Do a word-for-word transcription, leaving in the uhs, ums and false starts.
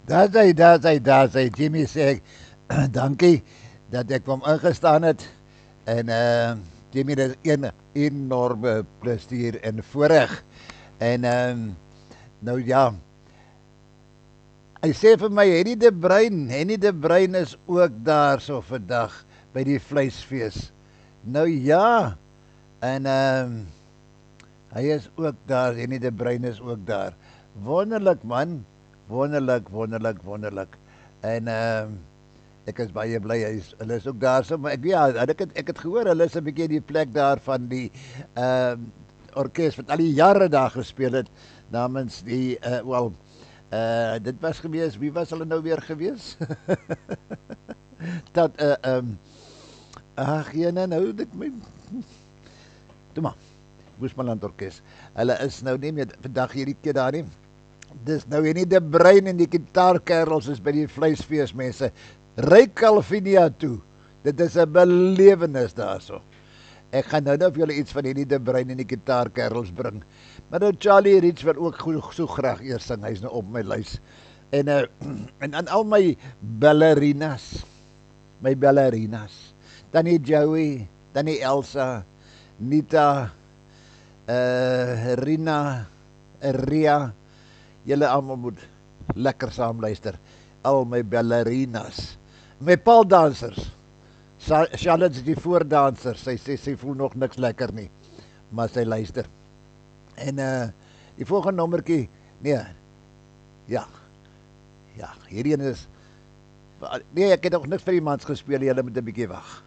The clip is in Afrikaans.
Daar sy, daar sy, daar sy. Jimmy sê ek, dankie dat ek kwam ingestaan het. En uh, Jimmy, dit is een enorme plesier en voorreg. En uh, nou ja, hy sê vir my, Henny de Bruin, Henny de Bruin is ook daar so vandag by die vleisfees. Nou ja, en uh, hy is ook daar, Henny de Bruin is ook daar. Wonderlik man, wonderlik, wonderlik, wonderlik. En uh, ek is baie bly, hy is, hulle is ook daar so, maar ek, ja, ek het, ek het gehoor, hulle is 'n bietjie die plek daar van die uh, orkes wat al die jare daar gespeel het, namens die, uh, wel, uh, dit was gewees, wie was hulle nou weer gewees? Dat, uh, um, ag, jene, nou, dit my, toe maar, Boesmanland Orkes, hulle is nou nie meer, vandag hierdie keer daar nie, dis nou hier nie de Bruin en die gitaarkerels is by die vleisfees mense, ry Calvinia toe, dit is 'n belewenis daar so. Ek gaan nou nou vir julle iets van hierdie de Bruin en die gitaarkerels bring, maar nou Charlie Rich wil ook goed, so graag eers sing, hy is nou op my lys, en, uh, en aan al my ballerinas, my ballerinas, Tannie Joey, Tannie Elsa, Nita, uh, Rina, Ria, julle almal moet lekker saam luister, al my ballerinas, my paaldansers, Charlotte is die voordanser, sy sê, sy voel nog niks lekker nie, maar sy luister, en uh, die volgende nommerkie, nee, ja, ja, hierdie is, nee, ek het nog niks vir die mans gespeel, julle moet 'n bietjie wag.